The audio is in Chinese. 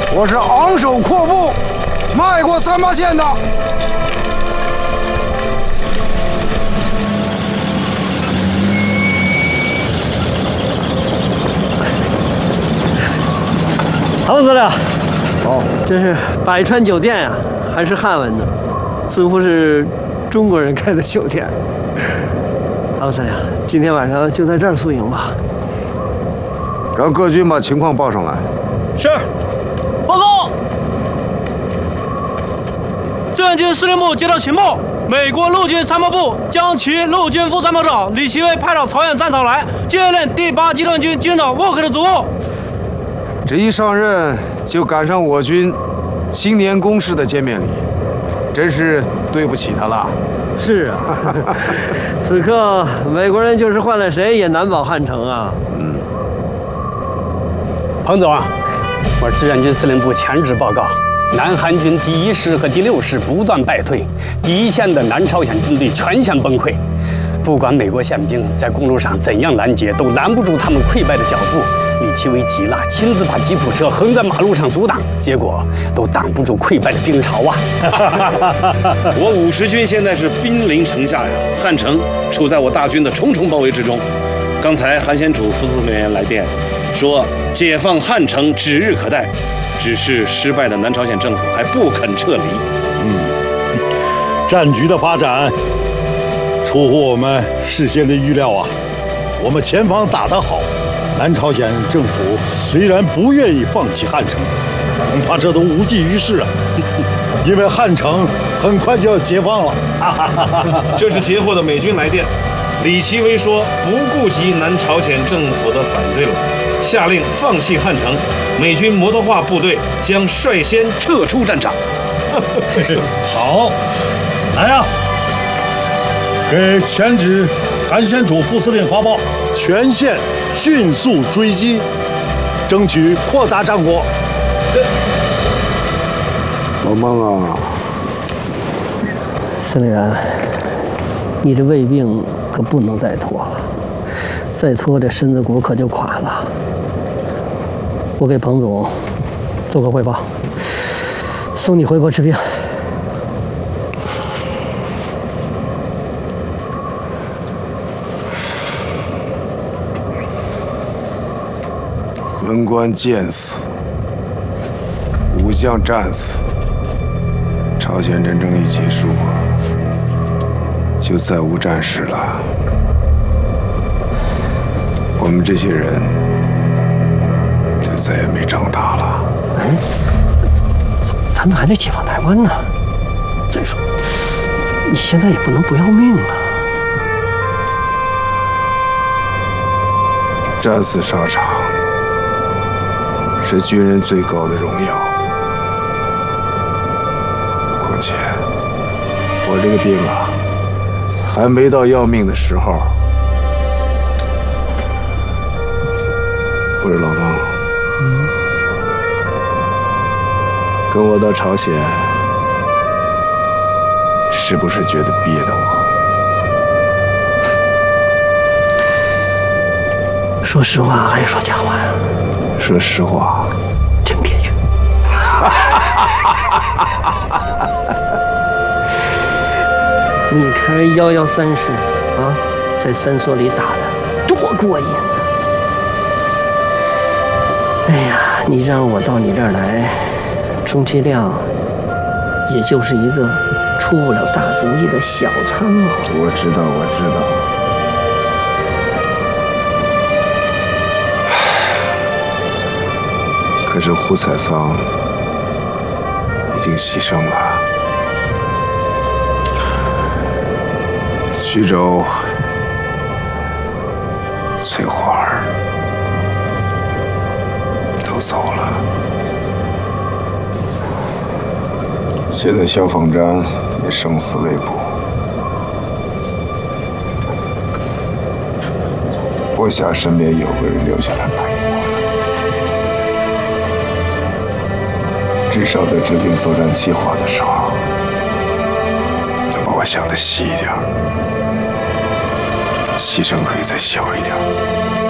我是昂首阔步迈过三八线的。 唐司令，哦，这是百川酒店呀，还是汉文的，似乎是中国人开的酒店。唐司令，今天晚上就在这儿宿营吧。 让各军把情况报上来。 是。报告。志愿军司令部接到情报，美国陆军参谋部将其陆军副参谋长李奇微派到朝鲜战场来，接任第8集团军军长沃克的职务。 这一上任就赶上我军新年攻势的歼灭礼，真是对不起他了。 是啊，此刻美国人就是换了谁也难保汉城啊。 彭总，我志愿军司令部前旨报告，南韩军第1师和第6师不断败退，第一线的南朝鲜军队全线崩溃。不管美国宪兵在公路上怎样拦截，都拦不住他们溃败的脚步。李奇微急了，亲自把吉普车横在马路上阻挡，结果都挡不住溃败的兵潮啊！ 我50军现在是兵临城下呀，汉城处在我大军的重重包围之中。刚才韩先楚副司令员来电，说解放汉城指日可待，只是失败的南朝鲜政府还不肯撤离。 战局的发展出乎我们事先的预料啊！我们前方打得好。南朝鲜政府虽然不愿意放弃汉城，恐怕这都无济于事啊！因为汉城很快就要解放了。 这是截获的美军来电，李奇微说不顾及南朝鲜政府的反对了，下令放弃汉城，美军摩托化部队将率先撤出战场。 好，来呀，给前指韩先楚副司令发报，全线迅速追击，争取扩大战果。 老孟啊， 司令员，你这胃病可不能再拖了，再拖这身子骨可就垮了。我给彭总做个汇报，送你回国治病。 文官剑死，武将战死，朝鲜战争一结束，就再无战事了。我们这些人就再也没长大了。 哎，咱们还得解放台湾呢。再说，你现在也不能不要命啊。 战死沙场是军人最高的荣耀。况且，我这个病啊，还没到要命的时候。不是老孟，跟我到朝鲜，是不是觉得憋得慌？ 说实话还是说假话呀？ 说实话， 真憋屈。你看113师啊，在三所里打的多过瘾啊！哎呀，你让我到你这儿来，充其量也就是一个出不了大主意的小参谋。 我知道，我知道。可是胡采桑已经牺牲了，徐州、翠花儿都走了，现在萧凤瞻也生死未卜。我想身边有个人留下来陪我。至少在制定作战计划的时候，要把我想得细一点，牺牲可以再小一点。